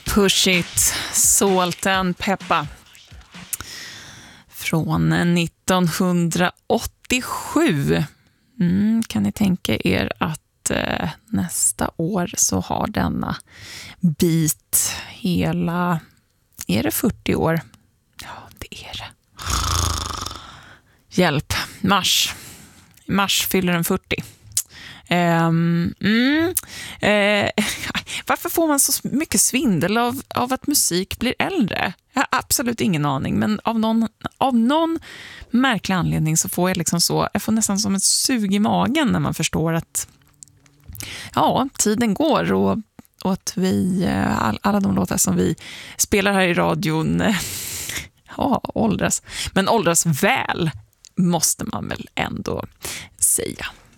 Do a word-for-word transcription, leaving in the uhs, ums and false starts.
Push It, Salt and Peppa från nittonhundraåttiosju. Mm, kan ni tänka er att eh, nästa år så har denna bit hela, är det fyrtio år? Ja, det är det. Hjälp, mars. Mars fyller den fyrtio. Um, mm, uh, varför får man så mycket svindel av, av att musik blir äldre? Jag har absolut ingen aning, men av någon, av någon märklig anledning så får jag liksom så, jag får nästan som ett sug i magen när man förstår att ja, tiden går och, och att vi, all, alla de låtar som vi spelar här i radion ja, åldras, men åldras väl måste man väl ändå säga.